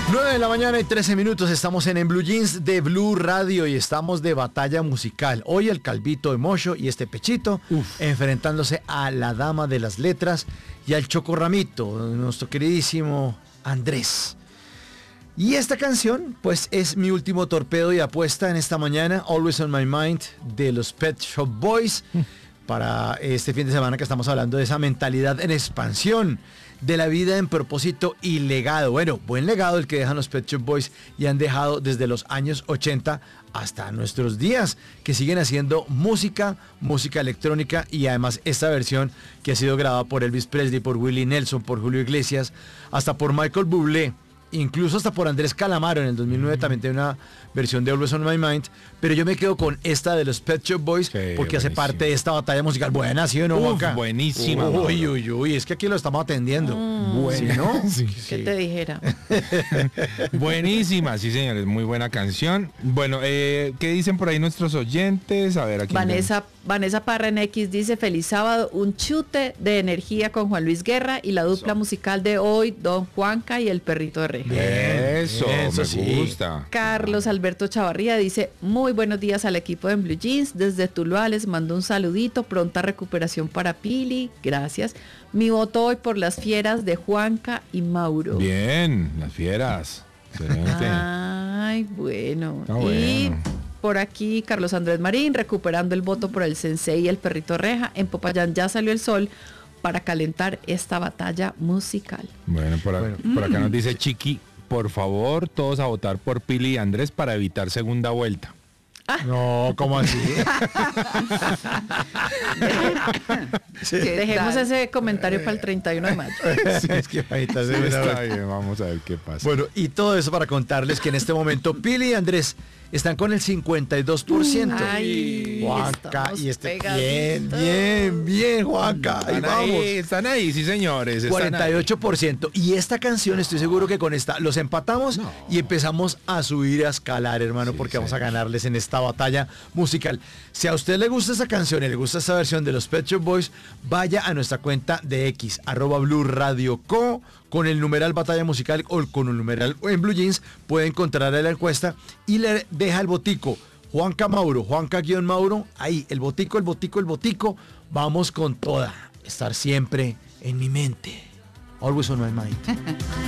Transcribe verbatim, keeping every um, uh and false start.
nueve de la mañana y trece minutos, estamos en En Blue Jeans de Blue Radio y estamos de batalla musical. Hoy el Calvito de Mocho y este Pechito Uf. enfrentándose a la dama de las letras y al Chocorramito, nuestro queridísimo Andrés. Y esta canción, pues es mi último torpedo y apuesta en esta mañana, Always on My Mind, de los Pet Shop Boys, para este fin de semana que estamos hablando de esa mentalidad en expansión, de la vida en propósito y legado. Bueno, buen legado el que dejan los Pet Shop Boys y han dejado desde los años ochenta hasta nuestros días, que siguen haciendo música, música electrónica y además esta versión que ha sido grabada por Elvis Presley, por Willie Nelson, por Julio Iglesias, hasta por Michael Bublé, incluso hasta por Andrés Calamaro. En el dos mil nueve mm. también tiene una versión de Always on My Mind, pero yo me quedo con esta de los Pet Shop Boys, sí, porque buenísimo. Hace parte de esta batalla musical. Buena, ¿sí o no, Juanca? Buenísima. Uy, uy, uy, es que aquí lo estamos atendiendo. Mm. Bueno, ¿sí, no? Sí, sí. ¿Qué te dijera? Buenísima, sí, señores, muy buena canción. Bueno, eh, ¿qué dicen por ahí nuestros oyentes? A ver, aquí. Vanessa, Vanessa Parra en X dice: feliz sábado, un chute de energía con Juan Luis Guerra y la dupla Eso. musical de hoy, Don Juanca y el perrito de Reja. Eso, Eso me sí. gusta. Carlos Alberto Chavarría dice: muy buenos días al equipo de Blue Jeans, desde Tuluá les mando un saludito, pronta recuperación para Pili, gracias. Mi voto hoy por las fieras de Juanca y Mauro. Bien, las fieras. Excelente. Ay, bueno. Ah, bueno. Y por aquí Carlos Andrés Marín recuperando el voto por el Sensei y el perrito Reja. En Popayán ya salió el sol para calentar esta batalla musical. Bueno, por, a, bueno. por acá mm. nos dice Chiqui: por favor, todos a votar por Pili y Andrés para evitar segunda vuelta. Ah. No, ¿cómo así? Sí. Dejemos ese comentario para el treinta y uno de mayo. Sí, es que ahorita se sí, está bien, vamos a ver qué pasa. Bueno, y todo eso para contarles que en este momento Pili y Andrés están con el cincuenta y dos por ciento. Ay, Juanca, y este bien, bien, bien, Juanca. Ahí están vamos. Ahí, están ahí, sí, señores. Están cuarenta y ocho por ciento. Ahí. Y esta canción, estoy seguro que con esta los empatamos no. y empezamos a subir, a escalar, hermano, sí, porque sí. vamos a ganarles en esta batalla musical. Si a usted le gusta esa canción y le gusta esta versión de los Pet Shop Boys, vaya a nuestra cuenta de X, arroba Blue Radio Co, con el numeral batalla musical o con el numeral en Blue Jeans, puede encontrar la encuesta y le deja el botico. Juanca Mauro, Juanca-Mauro, ahí, el botico, el botico, el botico. Vamos con toda. Estar siempre en mi mente. Always on my mind.